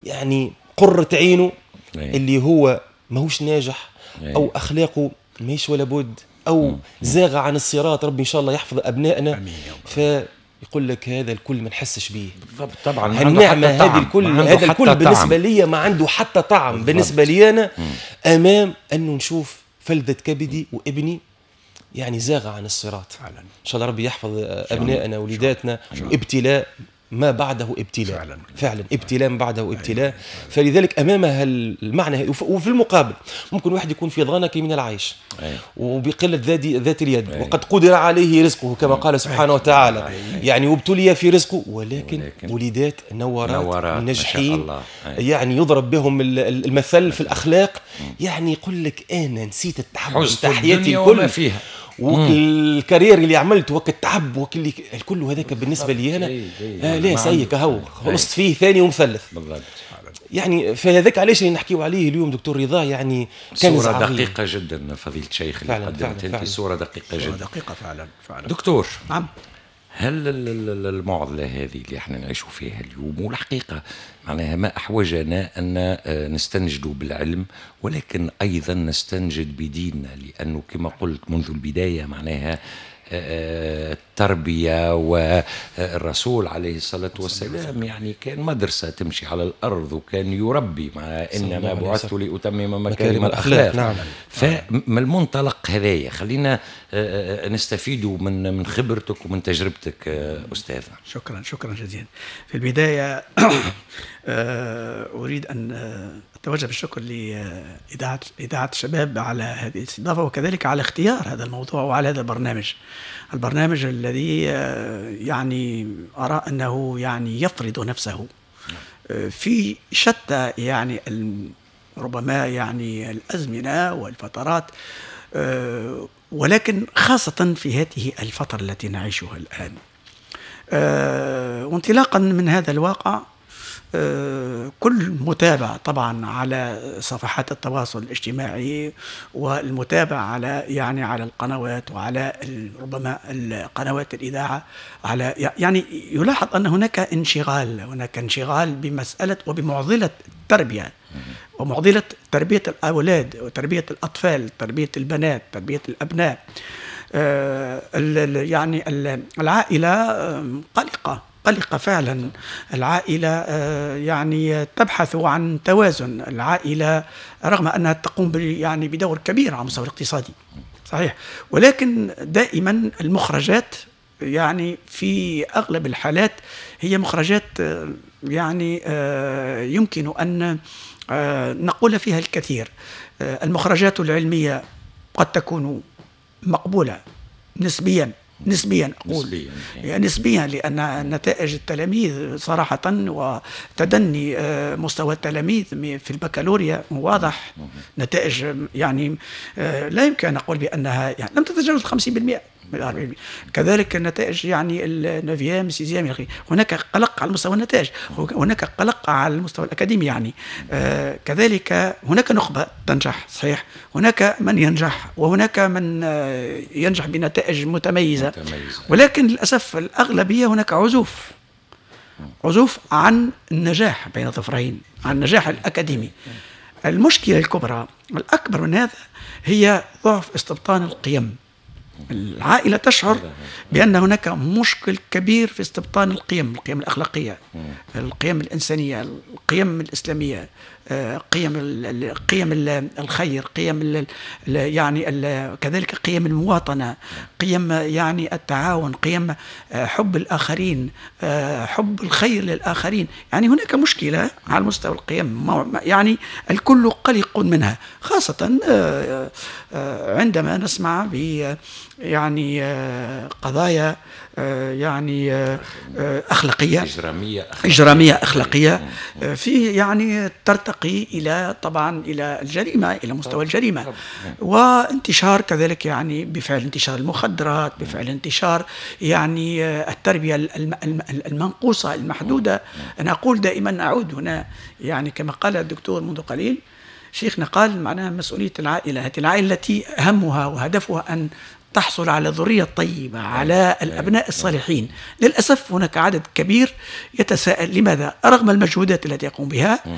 يعني قرة عينه اللي هو ماهوش ناجح أو أخلاقه ماهيش ولا بد أو زاغ عن الصراط، ربي إن شاء الله يحفظ أبنائنا. فيقول لك هذا الكل ما نحسش به. طبعا النعمة هذه الكل، هذا الكل بالنسبة لي ما عنده حتى طعم بالنسبة لي أنا، أمام أنه نشوف فلذة كبدي وابني يعني زاغ عن الصراط. إن شاء الله ربي يحفظ أبنائنا ووليداتنا. ابتلاء ما بعده ابتلاء، فعلا ابتلاء ما بعده ابتلاء. فلذلك أمامها المعنى. وفي المقابل ممكن واحد يكون في ضنك من العيش وبقلة ذات اليد وقد قدر عليه رزقه كما قال سبحانه وتعالى، يعني وابتلي في رزقه، ولكن وليدات نورات ناجحين، يعني يضرب بهم المثل في الأخلاق. يعني يقول لك أنا نسيت التعب تحياتي الكل فيها والكارير اللي عملته وكالتعب وكل الكل هذاك بالنسبة لي أنا لا سيك هو خلصت فيه ثاني ومثلث بالضبط. يعني فهذاك علاش اللي نحكيو عليه اليوم دكتور رضا، يعني كان صورة دقيقة جدا فضيلة الشيخ اللي قدمت انت، صورة دقيقة جدا، دقيقة فعلا. دكتور، نعم، هل المعضلة هذه اللي احنا نعيش فيها اليوم، والحقيقة معناها ما أحوجنا أن نستنجد بالعلم ولكن أيضا نستنجد بديننا، لأنه كما قلت منذ البداية معناها التربية، والرسول عليه الصلاة والسلام يعني كان مدرسة تمشي على الأرض وكان يربي، مع إنما بعثت لأتمم مكارم الأخلاق. نعم. فمن المنطلق هذايا خلينا نستفيد من خبرتك ومن تجربتك أستاذنا. شكرا جزيلا. في البداية أريد أن أتوجه بالشكر لإذاعة الشباب على هذه الاستضافة، وكذلك على اختيار هذا الموضوع وعلى هذا البرنامج الذي يعني أرى أنه يعني يفرض نفسه في شتى يعني ربما يعني الأزمنة والفترات، ولكن خاصة في هذه الفترة التي نعيشها الآن. وانطلاقا من هذا الواقع، كل متابع طبعا على صفحات التواصل الاجتماعي، والمتابع على القنوات وعلى ربما القنوات الإذاعة، على يعني يلاحظ أن هناك انشغال بمسألة وبمعضلة التربية ومعضلة تربية الأولاد وتربية الأطفال، تربية البنات، تربية الأبناء. يعني العائلة قلقة فعلا. العائلة يعني تبحث عن توازن. العائلة رغم أنها تقوم يعني بدور كبير على المستوى الاقتصادي صحيح، ولكن دائما المخرجات يعني في أغلب الحالات هي مخرجات يعني يمكن أن نقول فيها الكثير. المخرجات العلمية قد تكون مقبولة نسبيا أقول نسبيا، لأن نتائج التلاميذ صراحة وتدني مستوى التلاميذ في البكالوريا واضح. نتائج يعني لا يمكن أن نقول بأنها يعني لم تتجاوز 50% من العربية. كذلك النتائج يعني النوفيام سيزيام، هناك قلق على مستوى النتائج، هناك قلق على المستوى الأكاديمي يعني. كذلك هناك نخبة تنجح صحيح، هناك من ينجح وهناك من ينجح بنتائج متميزة، ولكن للأسف الأغلبية هناك عزوف عن النجاح بين الطرفين، عن النجاح الأكاديمي. المشكلة الكبرى الأكبر من هذا هي ضعف استبطان القيم. العائلة تشعر بأن هناك مشكل كبير في استبطان القيم الأخلاقية، القيم الإنسانية، القيم الإسلامية، قيم الخير، قيم يعني كذلك قيم المواطنة، قيم يعني التعاون، قيم حب الآخرين، حب الخير للآخرين. يعني هناك مشكلة على مستوى القيم، يعني الكل قلق منها، خاصة عندما نسمع يعني قضايا يعني أخلاقية إجرامية أخلاقية في يعني ترتقي إلى طبعا إلى الجريمة، إلى مستوى الجريمة، وانتشار كذلك يعني بفعل انتشار المخدرات، بفعل انتشار يعني التربية المنقوصة المحدودة. أنا أقول دائما، أعود هنا يعني كما قال الدكتور منذ قليل شيخنا، قال معناها مسؤولية العائلة، هذه العائلة التي همها وهدفها أن تحصل على ذرية طيبة، على الأبناء الصالحين. للأسف هناك عدد كبير يتساءل لماذا رغم المجهودات التي يقوم بها